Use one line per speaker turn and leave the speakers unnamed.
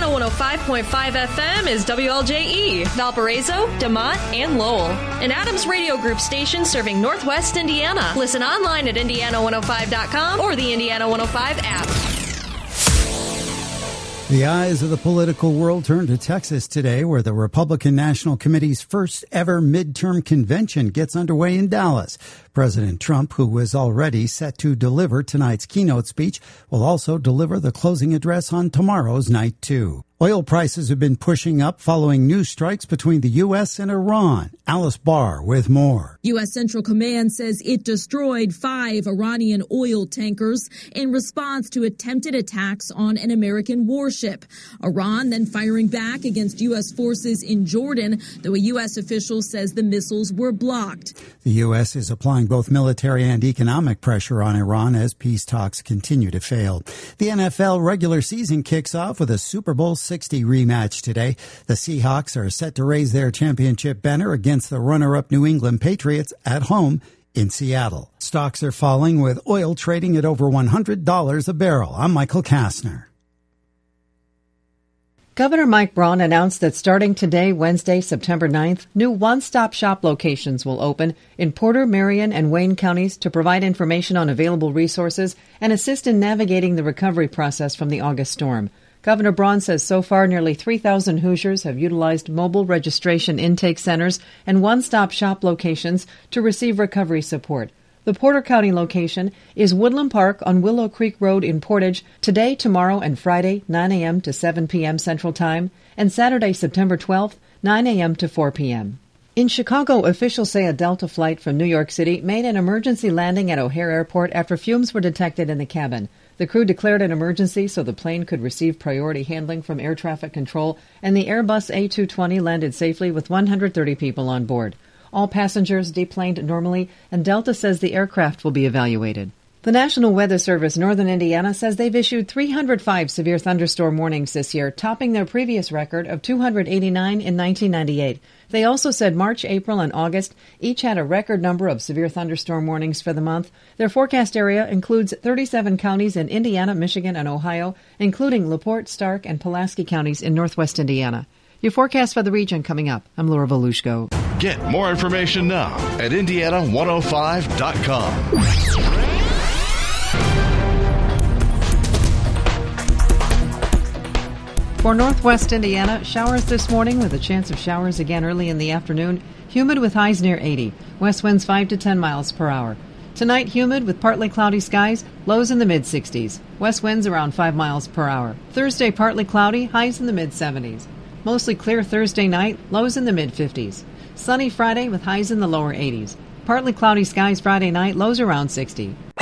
Indiana 105.5 FM is WLJE, Valparaiso, DeMont, and Lowell. An Adams Radio Group station serving Northwest Indiana. Listen online at Indiana105.com or the Indiana 105 app.
The eyes of the political world turned to Texas today, where the Republican National Committee's first ever midterm convention gets underway in Dallas. President Trump, who was already set to deliver tonight's keynote speech, will also deliver the closing address on tomorrow's night, too. Oil prices have been pushing up following news strikes between the U.S. and Iran. Alice Barr with more.
U.S. Central Command says it destroyed 5 Iranian oil tankers in response to attempted attacks on an American warship. Iran then firing back against U.S. forces in Jordan, though a U.S. official says the missiles were blocked.
The U.S. is applying both military and economic pressure on Iran as peace talks continue to fail. The NFL regular season kicks off with a Super Bowl 60 rematch today. The Seahawks are set to raise their championship banner against the runner-up New England Patriots at home in Seattle. Stocks are falling with oil trading at over $100 a barrel. I'm Michael Kastner.
Governor Mike Braun announced that starting today, Wednesday, September 9th, new one-stop shop locations will open in Porter, Marion, and Wayne counties to provide information on available resources and assist in navigating the recovery process from the August storm. Governor Braun says so far nearly 3,000 Hoosiers have utilized mobile registration intake centers and one-stop shop locations to receive recovery support. The Porter County location is Woodland Park on Willow Creek Road in Portage, today, tomorrow, and Friday, 9 a.m. to 7 p.m. Central Time, and Saturday, September 12th, 9 a.m. to 4 p.m. In Chicago, officials say a Delta flight from New York City made an emergency landing at O'Hare Airport after fumes were detected in the cabin. The crew declared an emergency so the plane could receive priority handling from air traffic control, and the Airbus A220 landed safely with 130 people on board. All passengers deplaned normally, and Delta says the aircraft will be evaluated. The National Weather Service Northern Indiana says they've issued 305 severe thunderstorm warnings this year, topping their previous record of 289 in 1998. They also said March, April, and August each had a record number of severe thunderstorm warnings for the month. Their forecast area includes 37 counties in Indiana, Michigan, and Ohio, including LaPorte, Stark, and Pulaski counties in northwest Indiana. Your forecast for the region coming up. I'm Laura Volushko.
Get more information now at Indiana105.com.
For northwest Indiana, showers this morning with a chance of showers again early in the afternoon. Humid with highs near 80. West winds 5 to 10 miles per hour. Tonight, humid with partly cloudy skies, lows in the mid-60s. West winds around 5 miles per hour. Thursday, partly cloudy, highs in the mid-70s. Mostly clear Thursday night, lows in the mid-50s. Sunny Friday with highs in the lower 80s. Partly cloudy skies Friday night, lows around 60.